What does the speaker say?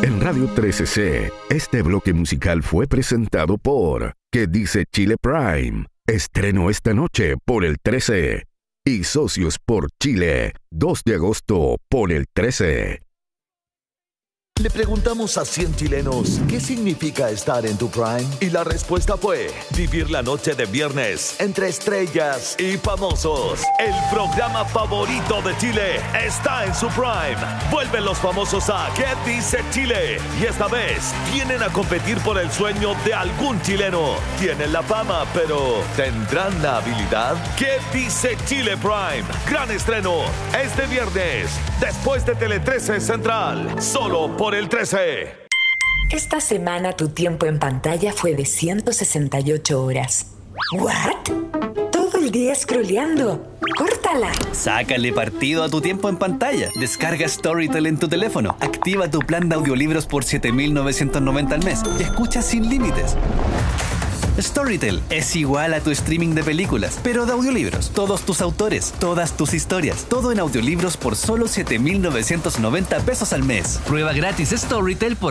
En Radio 13C, este bloque musical fue presentado por ¿Qué dice Chile Prime? Estreno esta noche por el 13. Y Socios por Chile, 2 de agosto por el 13. Le preguntamos a 100 chilenos qué significa estar en tu prime y la respuesta fue vivir la noche de viernes entre estrellas y famosos. El programa favorito de Chile está en su prime. Vuelven los famosos a ¿Qué dice Chile? Y esta vez vienen a competir por el sueño de algún chileno. Tienen la fama, pero ¿tendrán la habilidad? ¿Qué dice Chile Prime? Gran estreno este viernes después de Tele 13 Central, solo por el 13. Esta semana tu tiempo en pantalla fue de 168 horas. ¿What? Todo el día scrolleando. ¡Córtala! Sácale partido a tu tiempo en pantalla. Descarga Storytel en tu teléfono. Activa tu plan de audiolibros por 7.990 al mes y escucha sin límites. Storytel es igual a tu streaming de películas, pero de audiolibros. Todos tus autores, todas tus historias, todo en audiolibros por solo 7.990 pesos al mes. Prueba gratis Storytel por